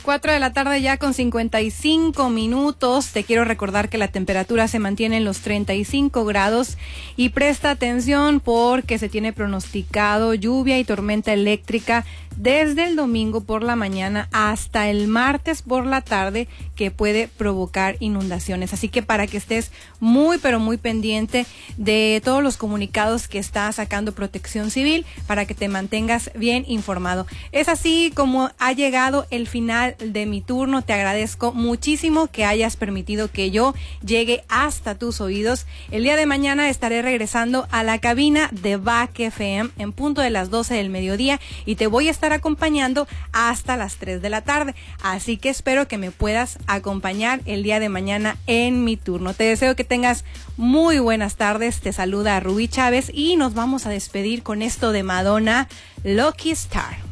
4 de la tarde ya con 55 minutos. Te quiero recordar que la temperatura se mantiene en los 35 grados y presta atención porque se tiene pronosticado lluvia y tormenta eléctrica desde el domingo por la mañana hasta el martes por la tarde, que puede provocar inundaciones. Así que para que estés muy pero muy pendiente de todos los comunicados que está sacando Protección Civil, para que te mantengas bien informado. Es así como ha llegado el final de mi turno. Te agradezco muchísimo que hayas permitido que yo llegue hasta tus oídos. El día de mañana estaré regresando a la cabina de Back FM en punto de las 12 del mediodía y te voy a estar acompañando hasta las 3 de la tarde. Así que espero que me puedas acompañar el día de mañana en mi turno. Te deseo que tengas muy buenas tardes. Te saluda Rubí Chávez y nos vamos a despedir con esto de Madonna, Lucky Star.